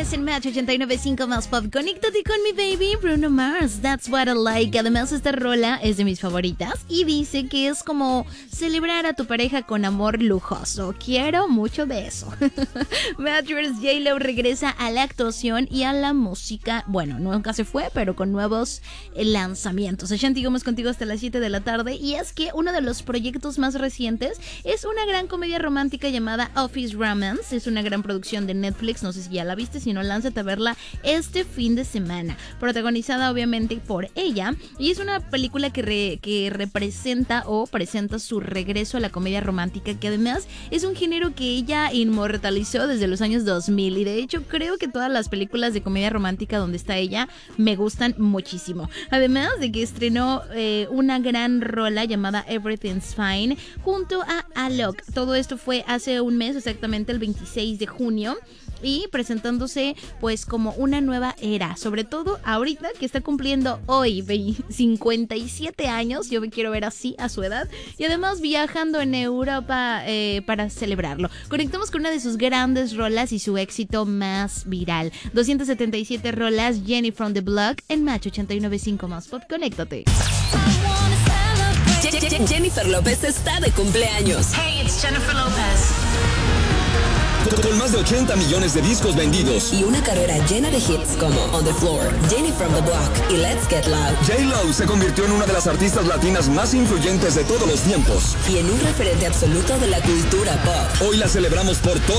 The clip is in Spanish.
Estás en Match 89.5 más pop. Conéctate con mi baby Bruno Mars. That's what I like. Además, esta rola es de mis favoritas y dice que es como celebrar a tu pareja con amor lujoso. Quiero mucho de eso. Match vs. J-Lo regresa a la actuación y a la música. Bueno, nunca se fue, pero con nuevos lanzamientos. Ashanti Gómez contigo hasta las 7 de la tarde. Y es que uno de los proyectos más recientes es una gran comedia romántica llamada Office Romance. Es una gran producción de Netflix. No sé si ya la viste, si no, lánzate a verla este fin de semana. Protagonizada obviamente por ella. Y es una película que representa o presenta su regreso a la comedia romántica, que además es un género que ella inmortalizó desde los años 2000. Y de hecho creo que todas las películas de comedia romántica donde está ella me gustan muchísimo. Además de que estrenó una gran rola llamada Everything's Fine junto a Alok. Todo esto fue hace un mes, exactamente el 26 de junio. Y presentándose pues como una nueva era, sobre todo ahorita que está cumpliendo hoy 57 años, yo me quiero ver así a su edad, y además viajando en Europa para celebrarlo. Conectamos con una de sus grandes rolas y su éxito más viral, 277 rolas, Jenny from the Block, en Match 89.5 más pop. Conéctate. Jennifer López está de cumpleaños. Hey, it's Jennifer Lopez. Con más de 80 millones de discos vendidos Y una carrera llena de hits como On the Floor, Jenny from the Block y Let's Get Loud. J-Lo se convirtió en una de las artistas latinas más influyentes de todos los tiempos. Y en un referente absoluto de la cultura pop. Hoy la celebramos por todo